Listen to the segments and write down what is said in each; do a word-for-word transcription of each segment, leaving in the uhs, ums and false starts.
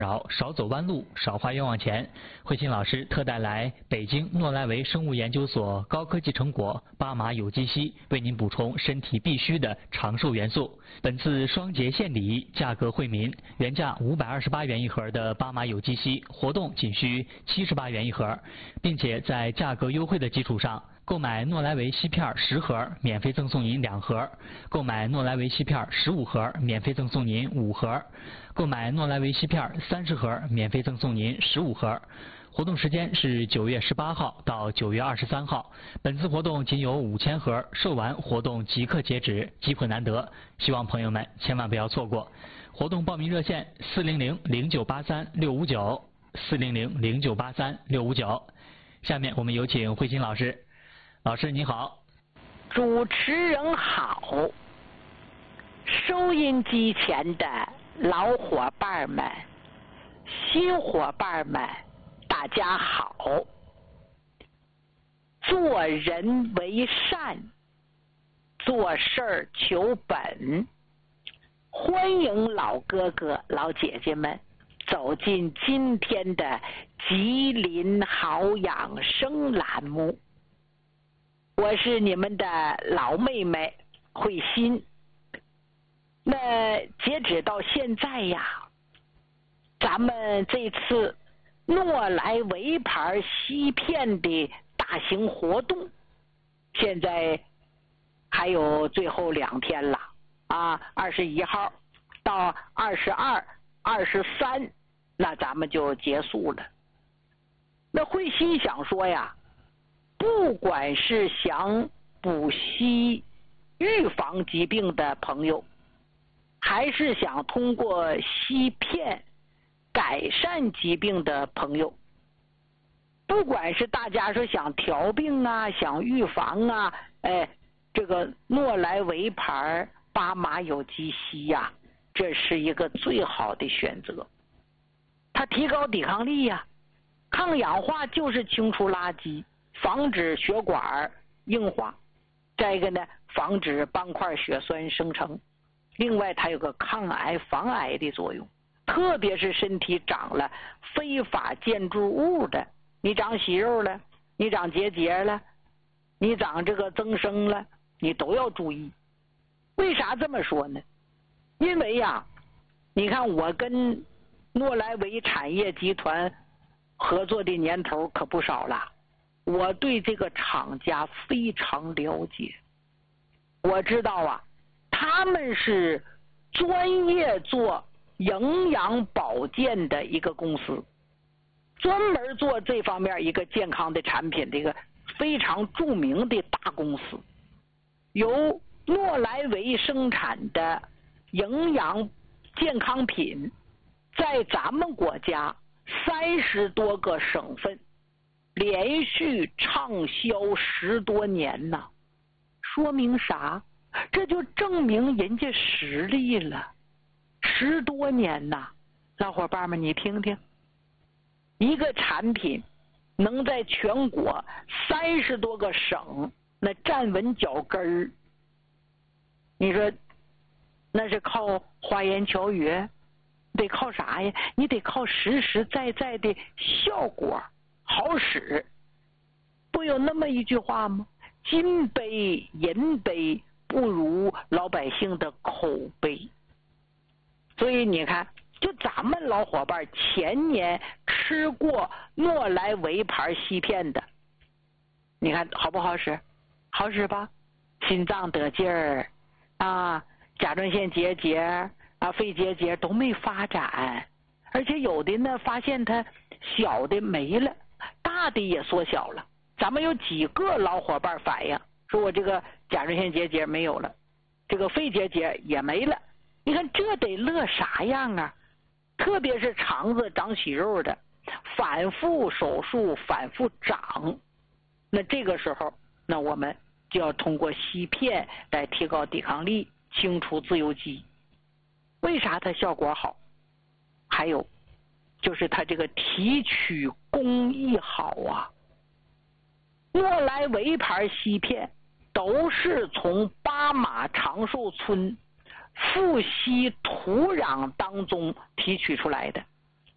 扰，少走弯路，少花冤枉钱。慧心老师特带来北京诺莱维生物研究所高科技成果巴马有机硒，为您补充身体必需的长寿元素。本次双节献礼，价格惠民，原价五百二十八元一盒的巴马有机硒，活动仅需七十八元一盒，并且在价格优惠的基础上，购买诺莱维硒片十盒，免费赠送您两盒；购买诺莱维硒片十五盒，免费赠送您五盒；购买诺莱维硒片三十盒，免费赠送您十五盒。活动时间是九月十八号到九月二十三号。本次活动仅有五千盒，售完活动即刻截止，机会难得，希望朋友们千万不要错过。活动报名热线：四零零零九八三六五九，四零零零九八三六五九。下面我们有请慧心老师。老师你好。 主持人好，收音机前的老伙伴们、新伙伴们，大家好。做人为善，做事儿求本。欢迎老哥哥、老姐姐们走进今天的吉林好养生栏目。我是你们的老妹妹慧心。那截止到现在呀，咱们这次诺莱维牌硒片的大型活动，现在还有最后两天了啊，二十一号到二十二、二十三，那咱们就结束了。那慧心想说呀，不管是想补硒预防疾病的朋友，还是想通过硒片改善疾病的朋友，不管是大家说想调病啊，想预防啊，哎，这个诺莱维牌巴马有机硒呀，这是一个最好的选择。它提高抵抗力呀，抗氧化就是清除垃圾，防止血管硬化，再一个呢，防止斑块血栓生成。另外它有个抗癌防癌的作用，特别是身体长了非法建筑物的，你长息肉了，你长结节了，你长这个增生了，你都要注意。为啥这么说呢？因为呀，你看我跟诺莱维产业集团合作的年头可不少了，我对这个厂家非常了解。我知道啊，他们是专业做营养保健的一个公司，专门做这方面一个健康的产品的一个非常著名的大公司。由诺莱维生产的营养健康品，在咱们国家三十多个省份连续畅销十多年呐，说明啥？这就证明人家实力了。十多年呐，老伙伴们你听听，一个产品能在全国三十多个省那站稳脚跟儿，你说那是靠花言巧语，得靠啥呀？你得靠实实在在的效果好使。不有那么一句话吗？金杯银杯不如老百姓的口碑。所以你看，就咱们老伙伴前年吃过诺莱维牌硒片的，你看好不好使？好使吧？心脏得劲儿啊，甲状腺结节啊、肺结节都没发展，而且有的呢发现它小的没了，大的也缩小了。咱们有几个老伙伴反映说，我这个甲状腺结节没有了，这个肺结节也没了。你看这得乐啥样啊？特别是肠子长息肉的，反复手术反复长，那这个时候那我们就要通过硒片来提高抵抗力，清除自由基。为啥它效果好？还有就是它这个提取工艺好啊。诺莱维牌硒片都是从巴马长寿村富硒土壤当中提取出来的，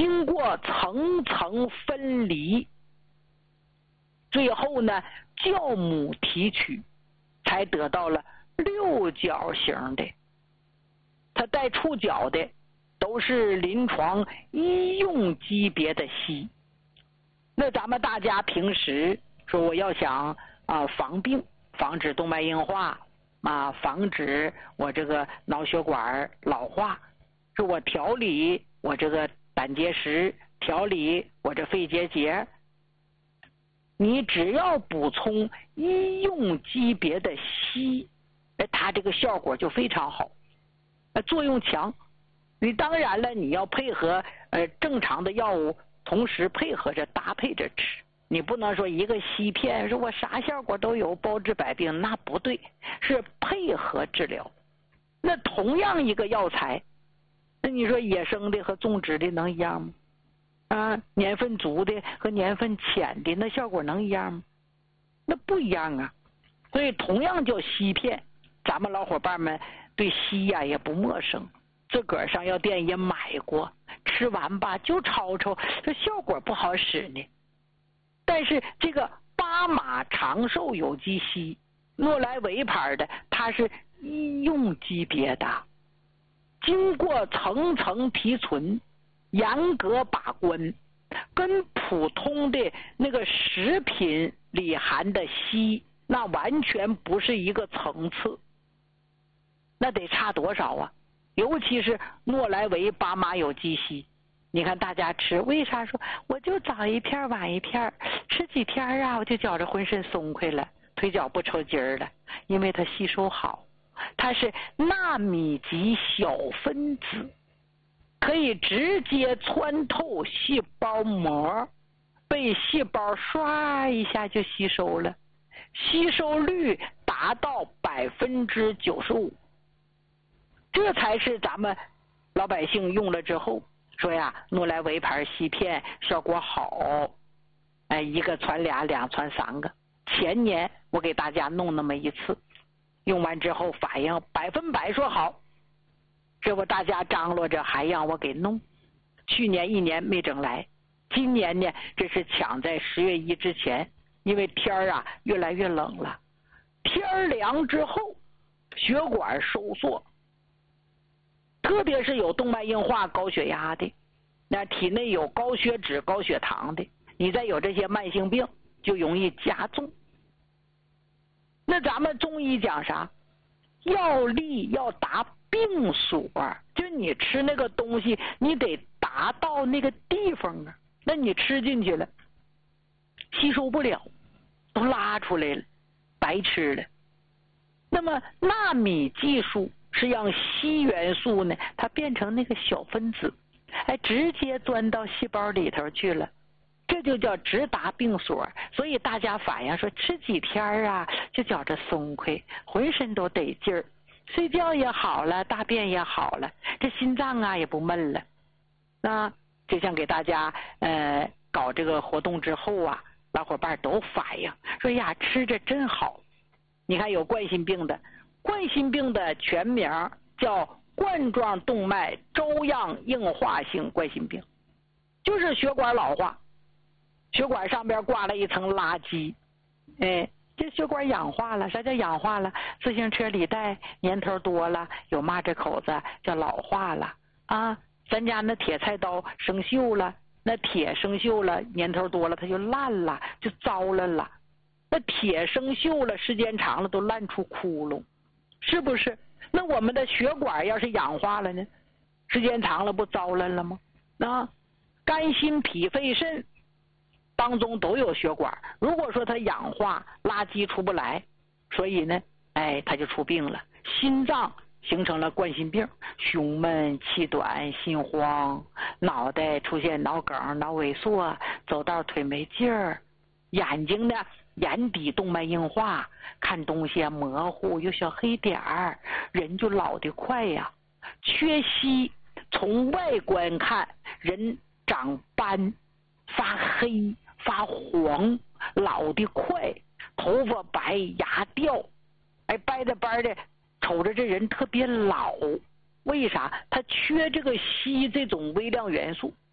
经过层层分离，最后呢酵母提取，才得到了六角形的。它带触角的都是临床医用级别的硒。那咱们大家平时说我要想啊防病，防止动脉硬化啊，防止我这个脑血管老化，说我调理我这个胆结石，调理我这肺结节，你只要补充医用级别的硒，它这个效果就非常好，作用强。你当然了，你要配合呃正常的药物，同时配合着搭配着吃。你不能说一个硒片说我啥效果都有，包治百病，那不对，是配合治疗。那同样一个药材，那你说野生的和种植的能一样吗？啊，年份足的和年份浅的，那效果能一样吗？那不一样啊。所以同样叫硒片，咱们老伙伴们对硒呀、啊、也不陌生，自个儿上药店也买过，吃完吧就吵吵，这效果不好使呢。但是这个巴马长寿有机硒，诺莱维牌的，它是医用级别的，经过层层提纯，严格把关，跟普通的那个食品里含的硒那完全不是一个层次，那得差多少啊？尤其是诺莱维巴马有机硒，你看大家吃，为啥说我就早一片晚一片，吃几天啊我就觉着浑身松快了，腿脚不抽筋儿了？因为它吸收好，它是纳米级小分子，可以直接穿透细胞膜，被细胞刷一下就吸收了，吸收率达到百分之九十五，这才是咱们老百姓用了之后说呀，诺莱维牌硒片效果好，哎，一个传俩，两传三个。前年我给大家弄那么一次，用完之后反应百分百说好，这不大家张罗着还让我给弄。去年一年没整来，今年呢，这是抢在十月一之前，因为天儿啊越来越冷了，天凉之后血管收缩。特别是有动脉硬化、高血压的，那体内有高血脂、高血糖的，你再有这些慢性病，就容易加重。那咱们中医讲啥？药力要达病所，就你吃那个东西，你得达到那个地方啊。那你吃进去了，吸收不了，都拉出来了，白吃了。那么纳米技术是让硒元素呢，它变成那个小分子，哎，直接钻到细胞里头去了，这就叫直达病所。所以大家反映说，吃几天啊，就觉着松快，浑身都得劲儿，睡觉也好了，大便也好了，这心脏啊也不闷了。那就像给大家呃搞这个活动之后啊，老伙伴都反映说呀，吃着真好。你看有冠心病的。冠心病的全名叫冠状动脉粥样硬化性冠心病，就是血管老化，血管上边挂了一层垃圾，哎，这血管氧化了。啥叫氧化了？自行车履带年头多了，有蚂蚱口子，叫老化了啊。咱家那铁菜刀生锈了，那铁生锈了，年头多了它就烂了，就糟了了。那铁生锈了，时间长了都烂出窟窿。是不是？那我们的血管要是氧化了呢？时间长了不糟了了吗？啊，肝心脾肺肾当中都有血管，如果说它氧化，垃圾出不来，所以呢，哎，它就出病了。心脏形成了冠心病，胸闷气短心慌，脑袋出现脑梗脑萎缩，走道腿没劲儿，眼睛呢眼底动脉硬化，看东西啊模糊，有小黑点儿，人就老得快呀。缺硒从外观看，人长斑、发黑、发黄，老得快，头发白，牙掉，哎，掰着掰的，瞅着这人特别老。为啥？他缺这个硒这种微量元素。